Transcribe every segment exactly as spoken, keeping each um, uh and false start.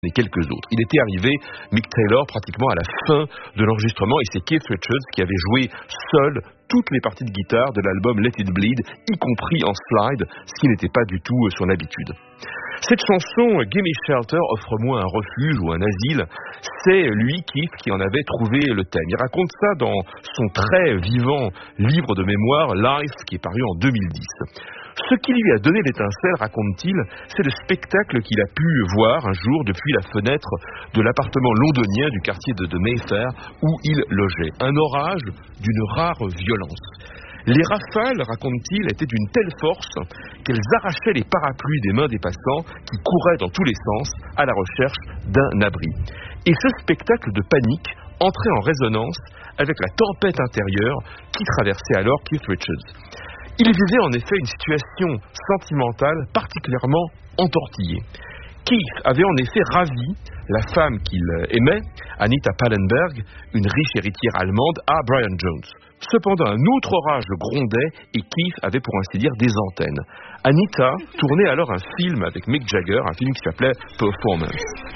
et quelques autres. Il était arrivé, Mick Taylor, pratiquement à la fin de l'enregistrement, et c'est Keith Richards qui avait joué seul toutes les parties de guitare de l'album Let It Bleed, y compris en slide, ce qui n'était pas du tout son habitude. Cette chanson, Gimme Shelter, offre-moi un refuge ou un asile, c'est lui, Keith, qui en avait trouvé le thème. Il raconte ça dans son très vivant livre de mémoire, Life, qui est paru en deux mille dix. Ce qui lui a donné l'étincelle, raconte-t-il, c'est le spectacle qu'il a pu voir un jour depuis la fenêtre de l'appartement londonien du quartier de, de Mayfair où il logeait. Un orage d'une rare violence. Les rafales, raconte-t-il, étaient d'une telle force qu'elles arrachaient les parapluies des mains des passants qui couraient dans tous les sens à la recherche d'un abri. Et ce spectacle de panique entrait en résonance avec la tempête intérieure qui traversait alors Keith Richards. Il vivait en effet une situation sentimentale particulièrement entortillée. Keith avait en effet ravi la femme qu'il aimait, Anita Pallenberg, une riche héritière allemande, à Brian Jones. Cependant, un autre orage grondait et Keith avait pour ainsi dire des antennes. Anita tournait alors un film avec Mick Jagger, un film qui s'appelait Performance.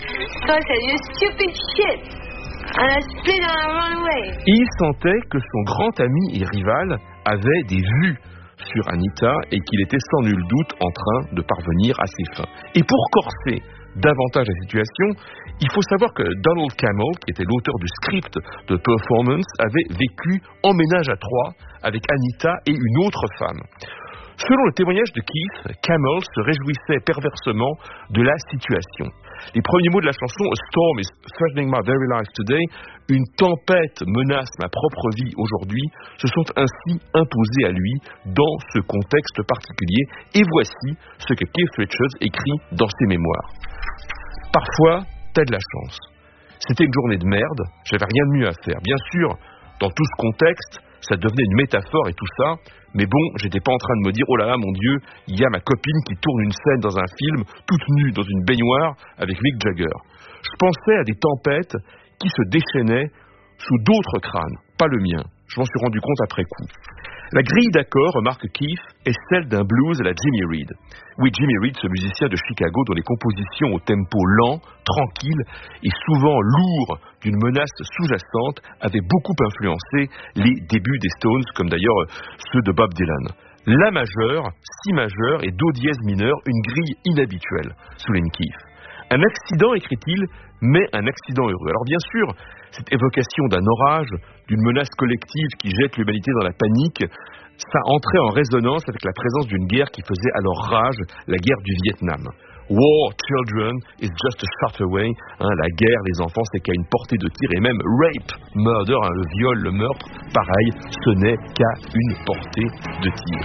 Et il sentait que son grand ami et rival avait des vues sur Anita et qu'il était sans nul doute en train de parvenir à ses fins. Et pour corser davantage la situation, il faut savoir que Donald Cammell, qui était l'auteur du script de Performance, avait vécu en ménage à trois avec Anita et une autre femme. Selon le témoignage de Keith, Cammell se réjouissait perversement de la situation. Les premiers mots de la chanson, A storm is threatening my very life today, une tempête menace ma propre vie aujourd'hui, se sont ainsi imposés à lui dans ce contexte particulier. Et voici ce que Keith Richards écrit dans ses mémoires. Parfois, t'as de la chance. C'était une journée de merde, j'avais rien de mieux à faire. Bien sûr, dans tout ce contexte, ça devenait une métaphore et tout ça, mais bon, j'étais pas en train de me dire, oh là là, mon Dieu, il y a ma copine qui tourne une scène dans un film, toute nue dans une baignoire avec Mick Jagger. Je pensais à des tempêtes qui se déchaînaient sous d'autres crânes, pas le mien. Je m'en suis rendu compte après coup. La grille d'accords, remarque Keith, est celle d'un blues à la Jimmy Reed. Oui, Jimmy Reed, ce musicien de Chicago dont les compositions au tempo lent, tranquille et souvent lourd d'une menace sous-jacente avaient beaucoup influencé les débuts des Stones, comme d'ailleurs ceux de Bob Dylan. La majeure, si majeure et do dièse mineur, une grille inhabituelle, souligne Keith. Un accident, écrit-il, mais un accident heureux. Alors bien sûr, cette évocation d'un orage, d'une menace collective qui jette l'humanité dans la panique, ça entrait en résonance avec la présence d'une guerre qui faisait alors rage, la guerre du Vietnam. War, children, is just a shot away. Hein, la guerre, les enfants, c'est qu'à une portée de tir. Et même rape, murder, hein, le viol, le meurtre, pareil, ce n'est qu'à une portée de tir.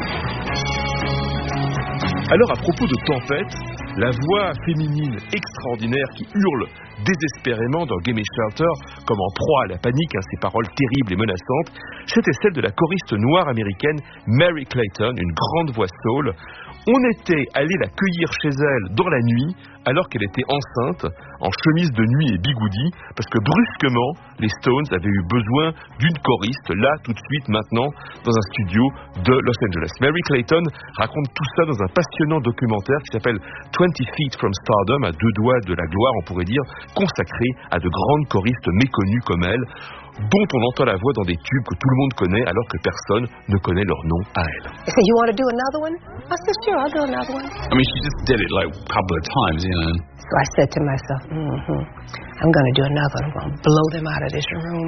Alors, à propos de tempête, la voix féminine extraordinaire qui hurle désespérément dans Gimme Shelter, comme en proie à la panique, hein, ces paroles terribles et menaçantes, c'était celle de la choriste noire américaine Mary Clayton, une grande voix soul. On était allé la cueillir chez elle dans la nuit, alors qu'elle était enceinte, en chemise de nuit et bigoudi, parce que brusquement, les Stones avaient eu besoin d'une choriste, là, tout de suite, maintenant, dans un studio de Los Angeles. Mary Clayton raconte tout ça dans un passionnant documentaire qui s'appelle twenty feet from Stardom, à deux doigts de la gloire, on pourrait dire, consacré à de grandes choristes méconnues comme elle, dont on entend la voix dans des tubes que tout le monde connaît alors que personne ne connaît leur nom à elle. So you want to do another one? I said, sure, I'll do another one. I mean, she just did it like a couple of times, you know. So I said to myself, mm-hmm, I'm going to do another one. I'm going to blow them out of this room.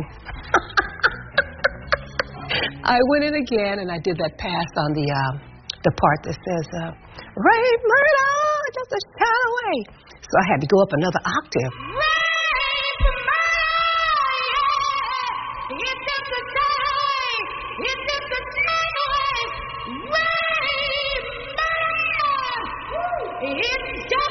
I went in again and I did that pass on the uh, the part that says, uh, rape, murder, just a shot away. So I had to go up another octave. It's